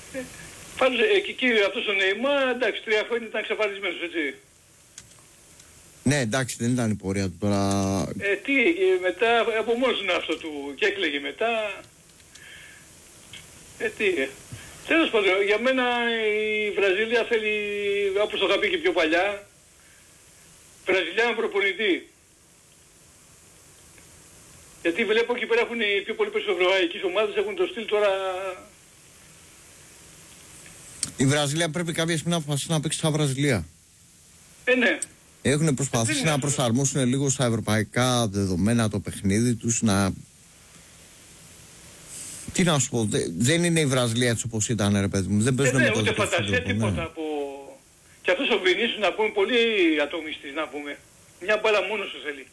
Πάντως εκεί αυτός ο Νεϊμάρ, εντάξει, 3 χρόνια ήταν εξαφανισμένος, έτσι. Ναι, εντάξει, δεν ήταν η πορεία του τώρα. Τι, μετά από μόνος είναι αυτό του και έκλαιγε μετά. Τι. Τέλος πάντων, για μένα η Βραζιλία θέλει, όπως το είχα πει και πιο παλιά, Βραζιλιάνο προπονητή. Γιατί βλέπω εκεί πέρα έχουν οι πιο πολύ ευρωπαϊκές ομάδες, έχουν το στυλ τώρα. Η Βραζιλία πρέπει κάποια στιγμή να αποφασίσει να παίξει σαν Βραζιλία. Ναι. Έχουν προσπαθήσει να προσαρμόσουν λίγο στα ευρωπαϊκά δεδομένα το παιχνίδι τους, να... Τι να σου πω, δεν είναι η Βραζιλία έτσι όπως ήταν, ρε παιδί μου. Δεν παίζουν με το ούτε φαντασία, τίποτα από... Και αυτός ο Βινίσιος, να πούμε, πολύ ατομιστής, να πούμε. Μια μπάλα μόνος του θέλει.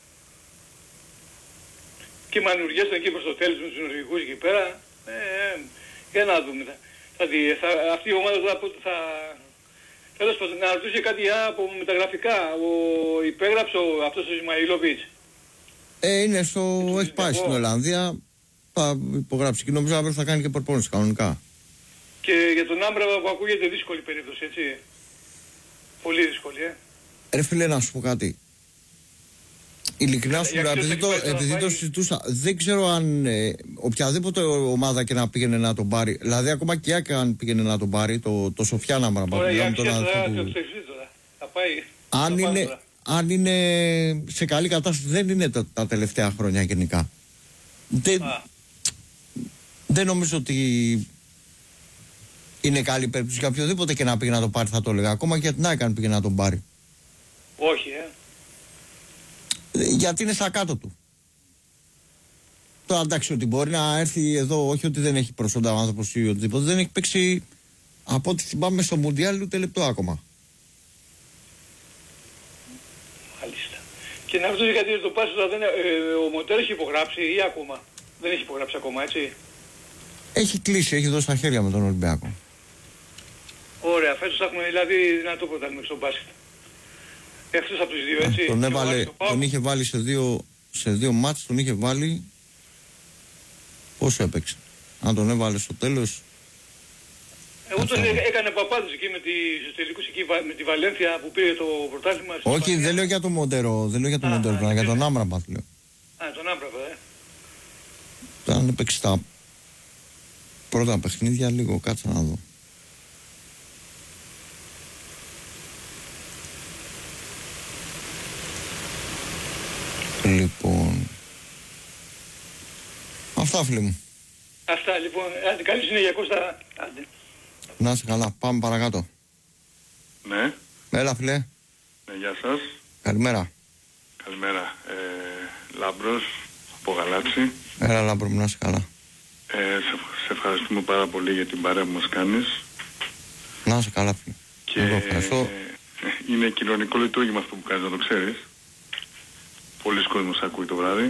Και μανουριέσαν εκεί προς το τέλος με τους νορβηγούς εκεί πέρα. Για να δούμε. Αυτή η ομάδα θα... Τέλος πάντων, να ρωτούσε κάτι από μεταγραφικά. Υπέγραψε αυτός ο Ισμαηλόβιτς. Έχει πάει στην Ολλανδία. Θα υπογράψει και νομίζω αύριο θα κάνει και προπόνηση κανονικά. Και για τον Άμπραμπα που ακούγεται δύσκολη περίπτωση, έτσι. Πολύ δύσκολη, Ρε φίλε, να σου πω κάτι. Ειλικρινά σου λέω, επειδή το συζητούσα, δεν ξέρω αν οποιαδήποτε ομάδα και να πήγαινε να τον πάρει, δηλαδή ακόμα και αν πήγαινε να τον πάρει, το Σοφιάν Άμπραμπα. Αν είναι σε καλή κατάσταση, δεν είναι τα τελευταία χρόνια γενικά. Δεν νομίζω ότι είναι καλή περίπτωση για οποιοδήποτε και να πήγε να το πάρει, θα το έλεγα. Ακόμα και την ΑΕΚ πήγε να τον πάρει. Όχι, γιατί είναι στα κάτω του. Τώρα εντάξει, ότι μπορεί να έρθει εδώ, όχι ότι δεν έχει προσόντα ο άνθρωπος ή οτιδήποτε, δεν έχει παίξει από ό,τι θυμάμαι στο Μουντιάλ ούτε λεπτό ακόμα. Μάλιστα. Και να ρωτήσω γιατί το Πάσο ο Μοντέρ έχει υπογράψει ή ακόμα. Δεν έχει υπογράψει ακόμα, έτσι. Έχει κλείσει, έχει δώσει τα χέρια με τον Ολυμπιακό. Ωραία, φέτος θα έχουμε δηλαδή δυνατό πρωτάθλημα στον μπάσκετ. Εκτός από τους δύο, έτσι. Τον είχε βάλει σε δύο μάτς, τον είχε βάλει. Πόσο έπαιξε. Αν τον έβαλε στο τέλος. Εγώ τον έκανε παπάδες εκεί στους τελικούς εκεί με τη Βαλένθια που πήρε το πρωτάθλημα. Όχι, δεν λέω για τον Μοντέρο, για τον Άμπραμπα λέω. Τον Άμπραμπα, Αν έπαιξε τα πρώτα παιχνίδια λίγο, κάτσε να δω. Λοιπόν, αυτά φίλε μου. Αυτά λοιπόν, καλή συνέχεια Κώστα. Να είσαι καλά, πάμε παρακάτω. Ναι. Έλα φίλε. Ναι, γεια σας. Καλημέρα. Καλημέρα. Λάμπρος από Γαλάτσι. Έλα Λάμπρο μου, να είσαι καλά. Σε ευχαριστούμε πάρα πολύ για την παρέα που μας κάνεις. Να είσαι καλά φίλε. Και είναι κοινωνικό λειτουργήμα αυτό που κάνεις, να το ξέρεις. Πολλοί κόσμος ακούει το βράδυ.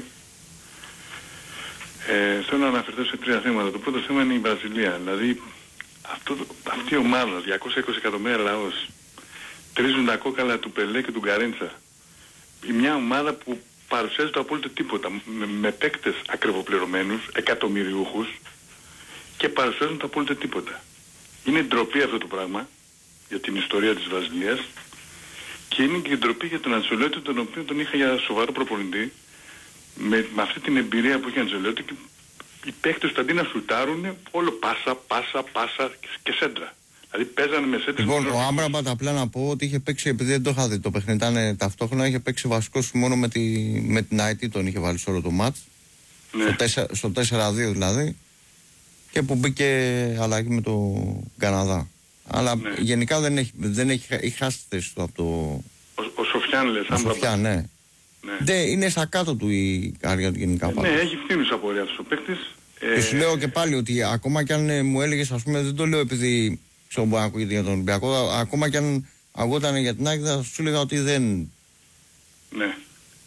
Θέλω να αναφερθώ σε 3 θέματα. Το πρώτο θέμα είναι η Βραζιλία. Δηλαδή αυτή η ομάδα, 220 εκατομμύρια λαός, τρίζουν τα κόκαλα του Πελέ και του Γκαρέντσα. Μια ομάδα που παρουσιάζει το απόλυτο τίποτα. Με παίκτες ακριβοπληρωμένους, εκατομμυριούχους, και παρουσιάζουν το απόλυτο τίποτα. Είναι ντροπή αυτό το πράγμα για την ιστορία της Βραζιλίας. Και είναι και ντροπή για τον Αντσελότη, τον οποίο τον είχα για σοβαρό προπονητή, με αυτή την εμπειρία που είχε ο Αντσελότη, και οι παίκτες του αντί να σουτάρουν, όλο πάσα και σέντρα. Δηλαδή παίζανε με σέντρα. Λοιπόν, ο Άμπραμπατ, απλά να πω ότι είχε παίξει, επειδή δεν το είχα δει το παιχνίδι, ήταν ταυτόχρονα, είχε παίξει βασικός μόνο με την ΑΕΤ, τον είχε βάλει σε όλο το μάτς. Ναι. Στο 4-2 δηλαδή. Και που μπήκε αλλαγή με το Καναδά. Αλλά ναι, γενικά δεν έχει χάσει τη θέση του από το... Ο Σοφιάν λες, ο Σοφιάν, ναι. Είναι στα κάτω του η καρδιά του γενικά. Ναι, έχει φθήνους από ωραία αυτός ο παίκτης. Και σου λέω και πάλι ότι ακόμα κι αν μου έλεγες, ας πούμε, δεν το λέω επειδή ξέρω μπορεί να ακούγεται για τον Ολυμπιακό, ακόμα κι αν αγόταν για την Άκη, θα σου έλεγα ότι δεν... Ναι.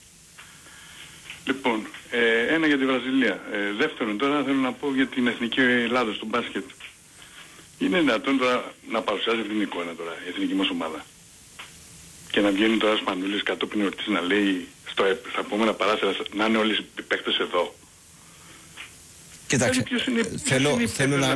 Λοιπόν, ένα για τη Βραζιλία. Δεύτερον, τώρα θέλω να πω για την εθνική Ελλάδα στο μπάσκετ. Είναι δυνατόν τώρα να παρουσιάζει αυτή την εικόνα τώρα η εθνική μας ομάδα και να βγαίνει τώρα Σπανούλης κατόπιν εορτής να λέει στα επόμενα παράθυρα να είναι όλοι οι παίκτες εδώ. Κοίταξε, θέλω να